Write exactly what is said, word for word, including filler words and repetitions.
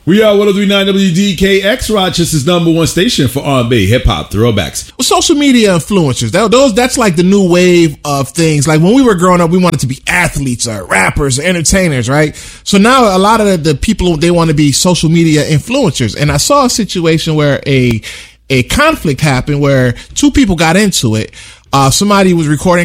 We are one oh three point nine W D K X, Rochester's number one station for R and B, hip hop, throwbacks. Well, social media influencers, that, those that's like the new wave of things. Like when we were growing up, we wanted to be athletes or rappers or entertainers, right? So now a lot of the, the people, they want to be social media influencers. And I saw a situation where a a conflict happened where two people got into it. Uh, somebody was recording